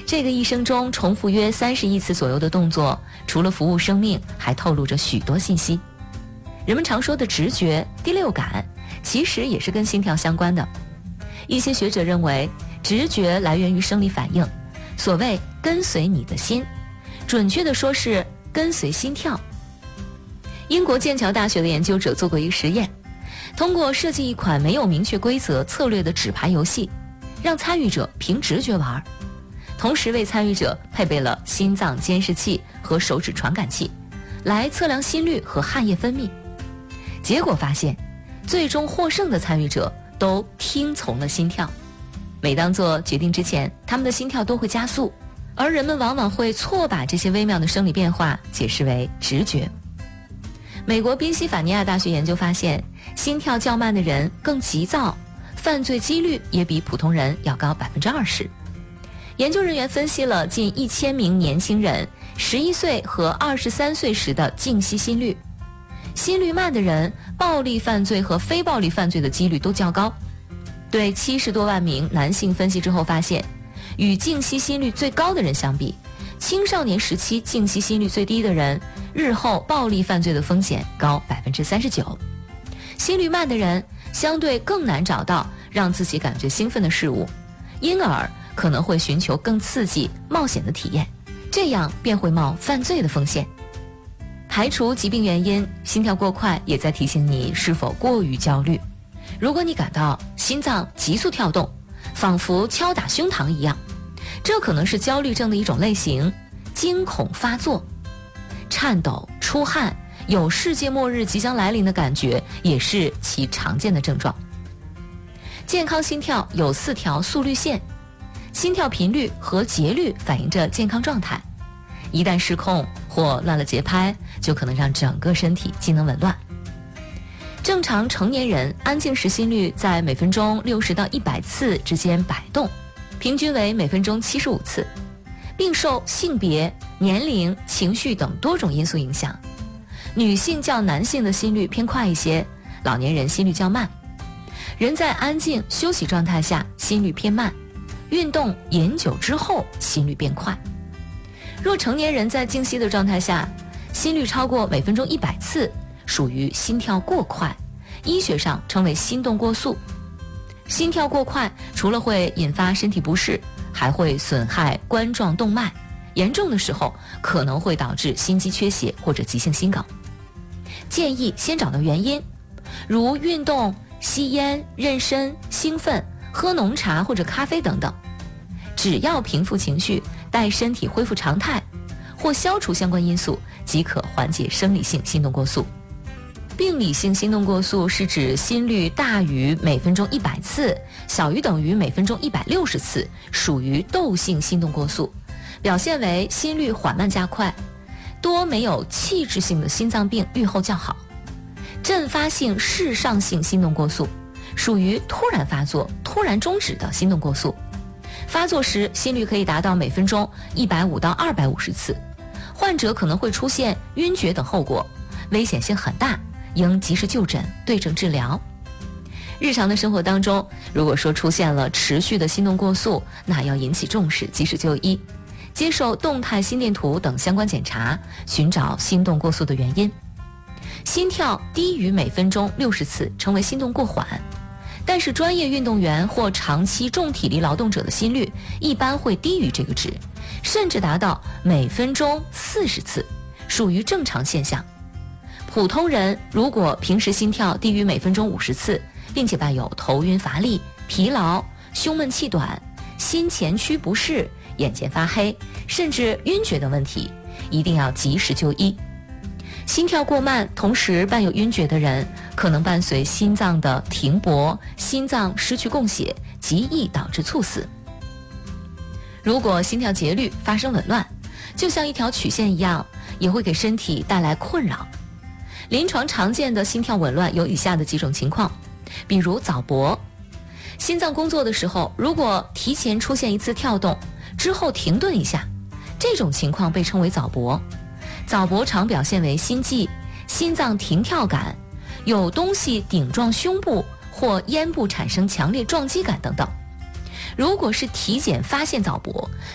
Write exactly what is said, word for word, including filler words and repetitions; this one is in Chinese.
这个一生中重复约三十亿次左右的动作，除了服务生命，还透露着许多信息。人们常说的直觉、第六感，其实也是跟心跳相关的。一些学者认为，直觉来源于生理反应，所谓跟随你的心，准确的说是跟随心跳。英国剑桥大学的研究者做过一个实验，通过设计一款没有明确规则策略的纸牌游戏，让参与者凭直觉玩，同时为参与者配备了心脏监视器和手指传感器，来测量心率和汗液分泌。结果发现，最终获胜的参与者都听从了心跳。每当做决定之前，他们的心跳都会加速，而人们往往会错把这些微妙的生理变化解释为直觉。美国宾夕法尼亚大学研究发现，心跳较慢的人更急躁，犯罪几率也比普通人要高百分之二十。研究人员分析了近一千名年轻人十一岁和二十三岁时的静息心率，心率慢的人暴力犯罪和非暴力犯罪的几率都较高。对七十多万名男性分析之后发现，与静息心率最高的人相比，青少年时期静息心率最低的人，日后暴力犯罪的风险高百分之三十九。心率慢的人相对更难找到让自己感觉兴奋的事物，因而可能会寻求更刺激、冒险的体验，这样便会冒犯罪的风险。排除疾病原因，心跳过快也在提醒你是否过于焦虑。如果你感到心脏急速跳动，仿佛敲打胸膛一样，这可能是焦虑症的一种类型，惊恐发作。颤抖、出汗，有世界末日即将来临的感觉，也是其常见的症状。健康心跳有四条速率线，心跳频率和节律反映着健康状态，一旦失控或乱了节拍，就可能让整个身体机能紊乱。正常成年人安静时心率在每分钟六十到一百次之间摆动，平均为每分钟七十五次，并受性别、年龄、情绪等多种因素影响。女性较男性的心率偏快一些，老年人心率较慢。人在安静休息状态下心率偏慢，运动饮酒之后心率变快。若成年人在静息的状态下心率超过每分钟一百次，属于心跳过快，医学上称为心动过速。心跳过快除了会引发身体不适，还会损害冠状动脉，严重的时候可能会导致心肌缺血或者急性心梗。建议先找到原因，如运动、吸烟、妊娠、兴奋、喝浓茶或者咖啡等等。只要平复情绪，待身体恢复常态，或消除相关因素，即可缓解生理性心动过速。病理性心动过速是指心率大于每分钟一百次，小于等于每分钟一百六十次，属于窦性心动过速，表现为心率缓慢加快，多没有器质性的心脏病预后较好。阵发性室上性心动过速属于突然发作、突然终止的心动过速，发作时心率可以达到每分钟一百五到二百五十次，患者可能会出现晕厥等后果，危险性很大，应及时就诊，对症治疗。日常的生活当中，如果说出现了持续的心动过速，那要引起重视，及时就医，接受动态心电图等相关检查，寻找心动过速的原因。心跳低于每分钟六十次称为心动过缓，但是专业运动员或长期重体力劳动者的心率一般会低于这个值，甚至达到每分钟四十次，属于正常现象。普通人如果平时心跳低于每分钟五十次，并且伴有头晕乏力、疲劳、胸闷气短、心前区不适、眼前发黑，甚至晕厥等问题，一定要及时就医。心跳过慢同时伴有晕厥的人，可能伴随心脏的停泊，心脏失去供血，极易导致猝死。如果心跳节律发生紊乱，就像一条曲线一样，也会给身体带来困扰。临床常见的心跳紊乱有以下的几种情况，比如早搏。心脏工作的时候，如果提前出现一次跳动，之后停顿一下，这种情况被称为早搏。早搏常表现为心悸、心脏停跳感、有东西顶撞胸部或咽部产生强烈撞击感等等。如果是体检发现早搏，